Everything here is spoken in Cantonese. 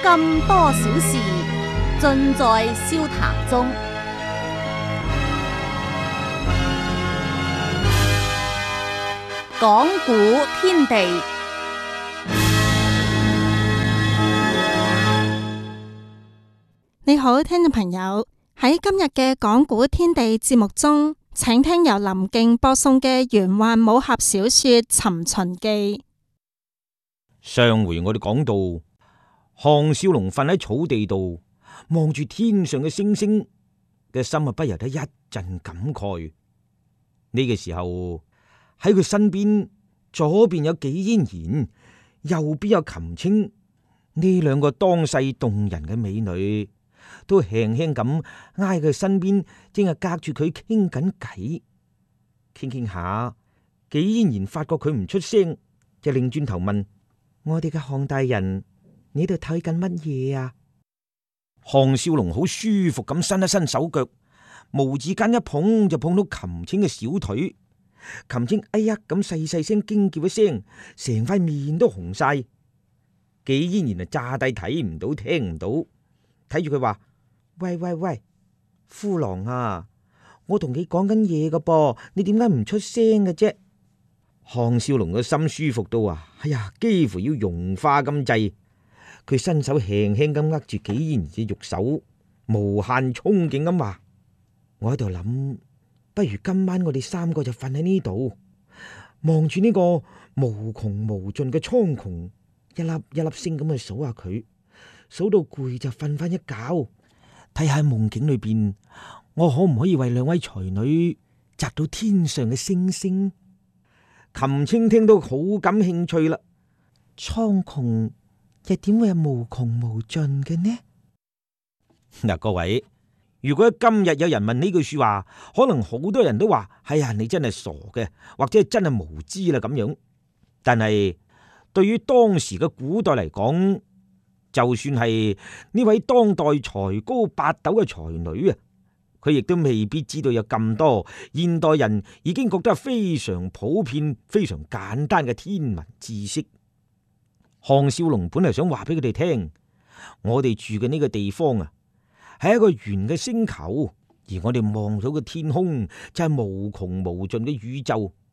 咁多小事，盡在笑談中。講古天地， 你好，聽眾朋友，喺今日嘅講古天地節目中，請聽由林敬播送嘅玄幻武俠小說《尋秦記》。 上回我哋講到，項少龍瞓喺草地度，望住天上嘅星星，嘅心不由得一陣感慨。呢個時候喺佢身邊，左邊有紀嫣然，右邊有琴清，呢兩個當世動人嘅美女，都輕輕咁挨佢身邊，正係隔住佢傾緊偈。傾傾下，紀嫣然發覺佢唔出聲，就擰轉頭問：我哋嘅項大人，你度睇緊乜嘢啊？項少龍好舒服咁伸一伸手腳，無意間一捧就碰到琴清嘅小腿。琴清哎呀咁細細聲驚叫一聲，成塊面都紅晒。紀嫣然啊，詐帝睇唔到聽唔到，睇住佢話：喂喂喂，夫郎啊，我同你講緊嘢噶噃，你點解唔出聲嘅啫？項少龍嘅心舒服到啊，哎呀，幾乎要融化咁滯。佢伸手輕輕咁握住紀嫣然隻玉手，無限憧憬咁話：我喺度諗，不如今晚我哋三個就瞓喺呢度，望住呢個無窮無盡嘅蒼穹，一粒一粒星咁去數下佢，數到攰就瞓翻一覺，睇下夢境裏邊，我可唔可以為兩位才女摘到天上嘅星星？琴清聽到好感興趣啦，蒼穹又點會有無窮無盡嘅呢？嗱，各位，如果今日有人問呢句說話，可能好多人都話：哎呀，你真係傻嘅，或者真係無知啦咁樣。但係對於當時嘅古代嚟講，就算係呢位當代才高八斗嘅才女啊，佢亦都未必知道有咁多現代人已經覺得非常普遍、非常簡單嘅天文知識。項少龍本嚟想話俾佢哋聽，我哋住嘅呢個地方啊，係一個圓嘅星球，而我哋望到嘅天空就係無窮無盡嘅宇宙。